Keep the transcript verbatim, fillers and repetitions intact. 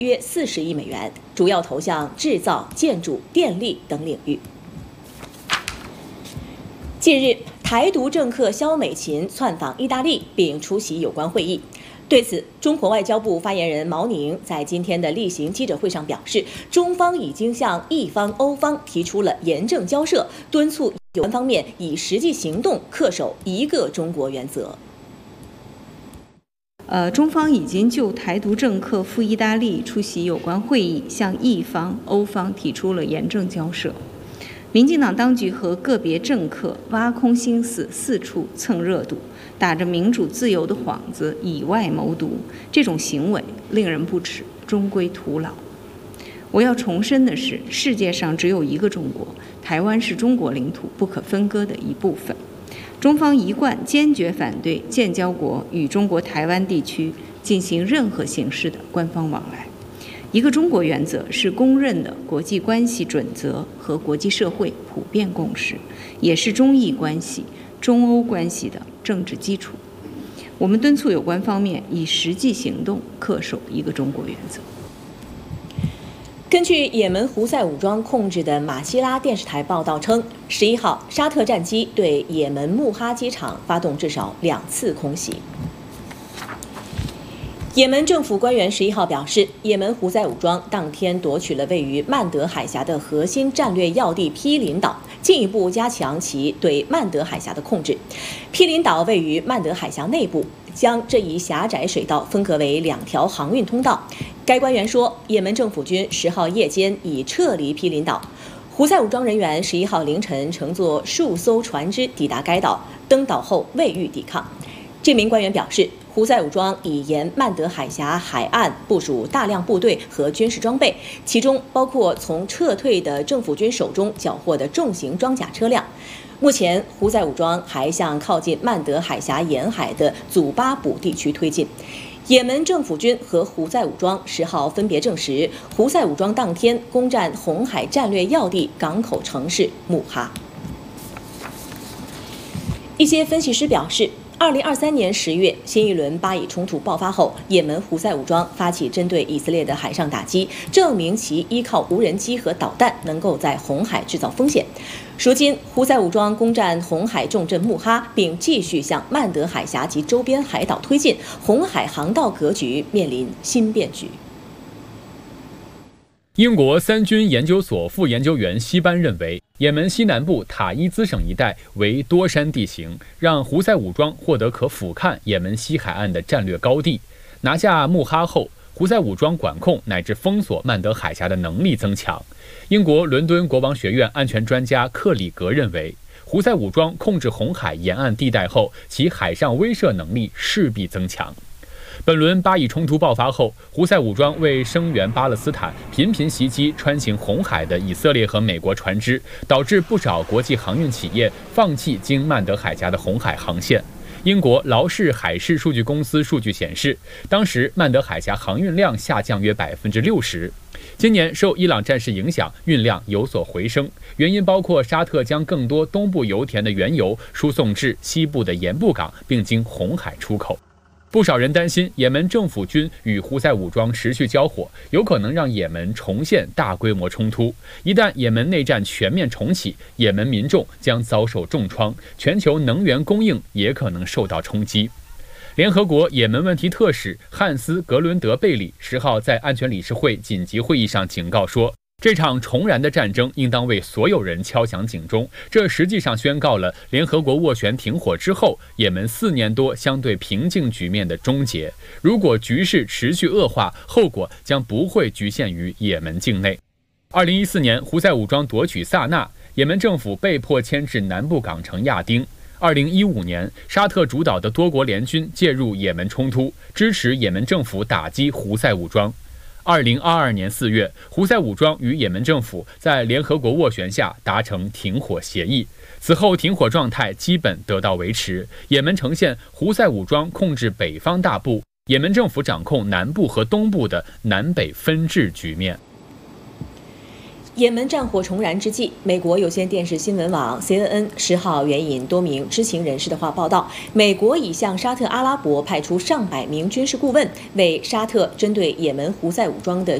约四十亿美元，主要投向制造、建筑、电力等领域。近日，台独政客肖美琴窜访意大利，并出席有关会议。对此，中国外交部发言人毛宁在今天的例行记者会上表示，中方已经向意方、欧方提出了严正交涉，敦促有关方面以实际行动恪守一个中国原则。 呃，中方已经就台独政客赴意大利出席有关会议，向意方、欧方提出了严正交涉。民进党当局和个别政客挖空心思四处蹭热度，打着民主自由的幌子以外谋独，这种行为令人不齿，终归徒劳。我要重申的是，世界上只有一个中国，台湾是中国领土不可分割的一部分。中方一贯坚决反对建交国与中国台湾地区进行任何形式的官方往来。一个中国原则是公认的国际关系准则和国际社会普遍共识，也是中意关系、中欧关系的政治基础。我们敦促有关方面以实际行动恪守一个中国原则。 根据也门胡塞武装控制的马希拉电视台报道称，十一号沙特战机对也门穆哈机场发动至少两次空袭。也门政府官员十一号表示，也门胡塞武装当天夺取了位于曼德海峡的核心战略要地毗邻岛，进一步加强其对曼德海峡的控制。毗邻岛位于曼德海峡内部，将这一狭窄水道分隔为两条航运通道。该官员说，也门政府军十号夜间已撤离毗邻岛。胡塞武装人员十一号凌晨乘坐数艘船只抵达该岛，登岛后未予抵抗。这名官员表示，胡塞武装已沿曼德海峡海岸部署大量部队和军事装备，其中包括从撤退的政府军手中缴获的重型装甲车辆。目前，胡塞武装还向靠近曼德海峡沿海的祖巴卜地区推进。也门政府军和胡塞武装十号分别证实，胡塞武装当天攻占红海战略要地港口城市穆哈。一些分析师表示，二零二三年十月，新一轮巴以冲突爆发后，也门胡塞武装发起针对以色列的海上打击，证明其依靠无人机和导弹能够在红海制造风险。如今，胡塞武装攻占红海重镇穆哈，并继续向曼德海峡及周边海岛推进，红海航道格局面临新变局。 英国三军研究所副研究员西班认为，也门西南部塔伊兹省一带为多山地形，让胡塞武装获得可俯瞰也门西海岸的战略高地。拿下穆哈后，胡塞武装管控乃至封锁曼德海峡的能力增强。英国伦敦国王学院安全专家克里格认为，胡塞武装控制红海沿岸地带后，其海上威慑能力势必增强。本轮巴以冲突爆发后，胡塞武装为声援巴勒斯坦，频频袭击穿行红海的以色列和美国船只，导致不少国际航运企业放弃经曼德海峡的红海航线。英国劳氏海事数据公司数据显示，当时曼德海峡航运量下降约百分之六十。今年受伊朗战事影响，运量有所回升，原因包括沙特将更多东部油田的原油输送至西部的盐布港，并经红海出口。不少人担心，也门政府军与胡塞武装持续交火，有可能让也门重现大规模冲突。一旦也门内战全面重启，也门民众将遭受重创，全球能源供应也可能受到冲击。联合国也门问题特使汉斯·格伦德贝里十号在安全理事会紧急会议上警告说，这场重燃的战争应当为所有人敲响警钟。这实际上宣告了联合国斡旋停火之后，也门四年多相对平静局面的终结。如果局势持续恶化，后果将不会局限于也门境内。二零一四年，胡塞武装夺取萨那，也门政府被迫迁至南部港城亚丁。二零一五年，沙特主导的多国联军介入也门冲突，支持也门政府打击胡塞武装。二零二二年四月，胡塞武装与也门政府在联合国斡旋下达成停火协议。此后，停火状态基本得到维持。也门呈现胡塞武装控制北方大部，也门政府掌控南部和东部的南北分治局面。 也门战火重燃之际，美国有线电视新闻网 C N N 十号援引多名知情人士的话报道，美国已向沙特阿拉伯派出上百名军事顾问，为沙特针对也门胡塞武装的